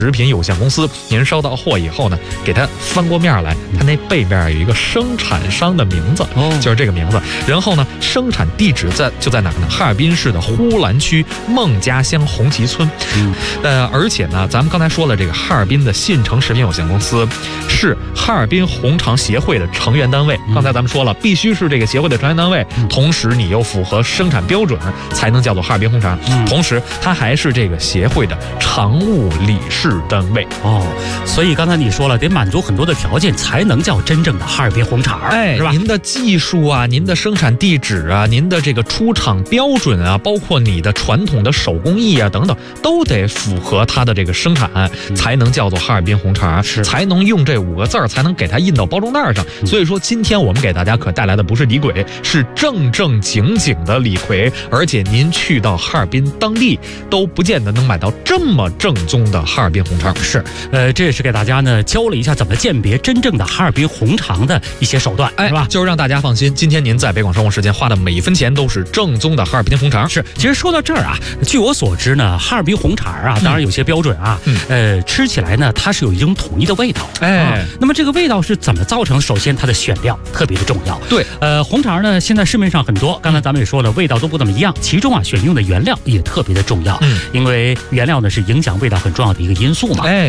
食品有限公司，您收到货以后呢，给它翻过面来，它那背面有一个生产商的名字，就是这个名字。然后呢，生产地址就在哪儿呢？哈尔滨市的呼兰区孟家乡红旗村。而且呢，咱们刚才说了，这个哈尔滨的信诚食品有限公司是哈尔滨红肠协会的成员单位。刚才咱们说了，必须是这个协会的成员单位，同时你又符合生产标准，才能叫做哈尔滨红肠。同时，它还是这个协会的常务理事单位。 所以刚才你说了，得满足很多的条件，才能叫真正的哈尔滨红肠，是吧？ 您的技术啊，您的生产地址啊，您的这个出厂标准啊，包括你的传统的手工艺啊等等，都得符合它的这个生产，才能叫做哈尔滨红肠，才能用这5个字儿，才能给它印到包装袋上。所以说，今天我们给大家可带来的不是李鬼，是正正经经的李逵。而且您去到哈尔滨当地，都不见得能买到这么正宗的哈尔滨红肠。 这也是给大家呢教了一下怎么鉴别真正的哈尔滨红肠的一些手段，是吧？ 就是让大家放心，今天您在北广生活时间花的每一分钱都是正宗的哈尔滨红肠。 其实说到这儿啊，据我所知呢，哈尔滨红肠啊，当然有些标准啊，吃起来呢，它是有一种统一的味道。那么这个味道是怎么造成？首先它的选料特别的重要。 对， 红肠呢，现在市面上很多，刚才咱们也说了，味道都不怎么一样。其中啊，选用的原料也特别的重要。因为原料呢是影响味道很重要的一个因素嘛。